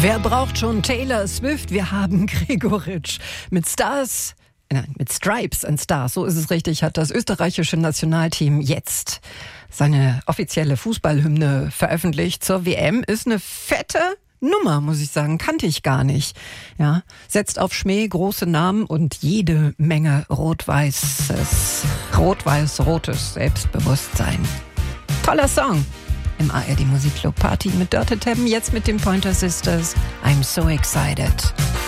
Wer braucht schon Taylor Swift? Wir haben Gregoritsch. Mit Stripes and Stars, so ist es richtig, hat das österreichische Nationalteam jetzt seine offizielle Fußballhymne veröffentlicht zur WM. Ist eine fette Nummer, muss ich sagen, kannte ich gar nicht. Ja, setzt auf Schmäh, große Namen und jede Menge rot-rotes Selbstbewusstsein. Toller Song im ARD Musikclub Party mit Dörte Teppen, jetzt mit den Pointer Sisters. I'm so excited.